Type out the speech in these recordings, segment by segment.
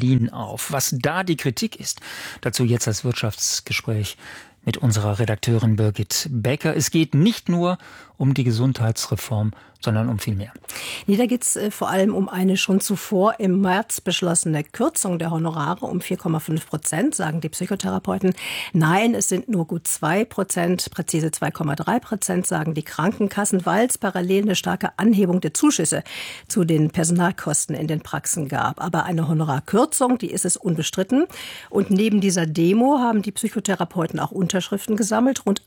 Berlin auf. Was da die Kritik ist, dazu jetzt das Wirtschaftsgespräch mit unserer Redakteurin Birgit Becker. Es geht nicht nur um die Gesundheitsreform, sondern um viel mehr. Nee, da geht es vor allem um eine schon zuvor im März beschlossene Kürzung der Honorare um 4,5%, sagen die Psychotherapeuten. Nein, es sind nur gut 2%, präzise 2,3%, sagen die Krankenkassen, weil es parallel eine starke Anhebung der Zuschüsse zu den Personalkosten in den Praxen gab. Aber eine Honorarkürzung, die ist es unbestritten. Und neben dieser Demo haben die Psychotherapeuten auch Unterschriften gesammelt. Rund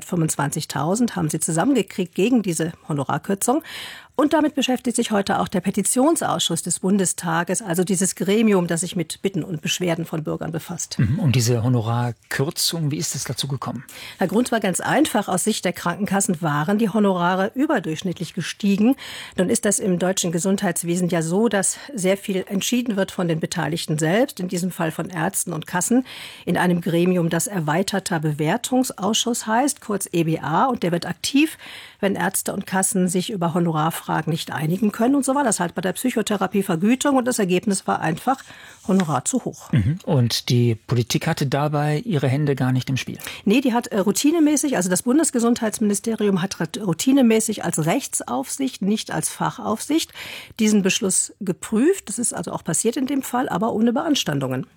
125.000 haben sie zusammengekriegt gegen diese Honorarkürzung. Und damit beschäftigt sich heute auch der Petitionsausschuss des Bundestages, also dieses Gremium, das sich mit Bitten und Beschwerden von Bürgern befasst. Und diese Honorarkürzung, wie ist es dazu gekommen? Der Grund war ganz einfach. Aus Sicht der Krankenkassen waren die Honorare überdurchschnittlich gestiegen. Nun ist das im deutschen Gesundheitswesen ja so, dass sehr viel entschieden wird von den Beteiligten selbst, in diesem Fall von Ärzten und Kassen, in einem Gremium, das Erweiterter Bewertungsausschuss heißt, kurz EBA. Und der wird aktiv, wenn Ärzte und Kassen sich über Honorarfragen nicht einigen können. Und so war das halt bei der Psychotherapievergütung. Und das Ergebnis war einfach Honorar zu hoch. Und die Politik hatte dabei ihre Hände gar nicht im Spiel? Nee, die hat routinemäßig, also das Bundesgesundheitsministerium hat routinemäßig als Rechtsaufsicht, nicht als Fachaufsicht, diesen Beschluss geprüft. Das ist also auch passiert in dem Fall, aber ohne Beanstandungen.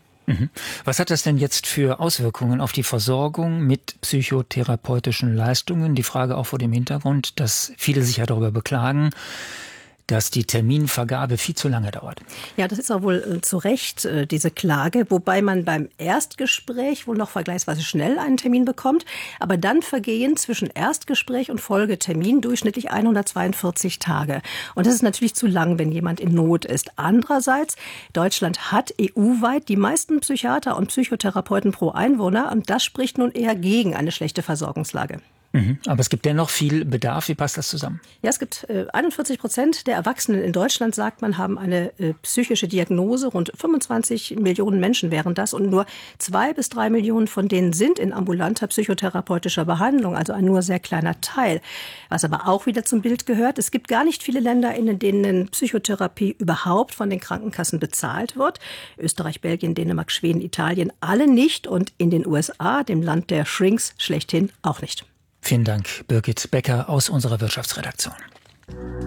Was hat das denn jetzt für Auswirkungen auf die Versorgung mit psychotherapeutischen Leistungen? Die Frage auch vor dem Hintergrund, dass viele sich ja darüber beklagen, dass die Terminvergabe viel zu lange dauert. Ja, das ist auch wohl zu Recht diese Klage, wobei man beim Erstgespräch wohl noch vergleichsweise schnell einen Termin bekommt, aber dann vergehen zwischen Erstgespräch und Folgetermin durchschnittlich 142 Tage. Und das ist natürlich zu lang, wenn jemand in Not ist. Andererseits, Deutschland hat EU-weit die meisten Psychiater und Psychotherapeuten pro Einwohner und das spricht nun eher gegen eine schlechte Versorgungslage. Aber es gibt dennoch viel Bedarf. Wie passt das zusammen? Ja, es gibt 41% der Erwachsenen in Deutschland, sagt man, haben eine psychische Diagnose. Rund 25 Millionen Menschen wären das. Und nur 2 bis 3 Millionen von denen sind in ambulanter psychotherapeutischer Behandlung. Also ein nur sehr kleiner Teil. Was aber auch wieder zum Bild gehört, es gibt gar nicht viele Länder, in denen Psychotherapie überhaupt von den Krankenkassen bezahlt wird. Österreich, Belgien, Dänemark, Schweden, Italien, alle nicht. Und in den USA, dem Land der Shrinks, schlechthin auch nicht. Vielen Dank, Birgit Becker aus unserer Wirtschaftsredaktion.